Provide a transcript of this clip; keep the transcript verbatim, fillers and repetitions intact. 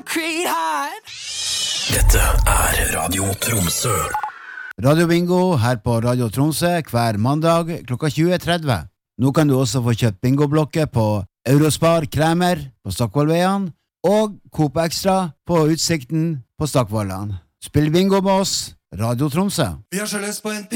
Creed hard. Dette er Radio Tromsø. Radio Bingo her på Radio Tromsø hver mandag klokka tjue tretti. Nå kan du også få kjøpt bingoblokker på Eurospar Kremer på Stockvollveien og Coop Extra på Utsikten på Stockvollan. Spill bingo med oss, Radio Tromsø. Vi har så lyst på en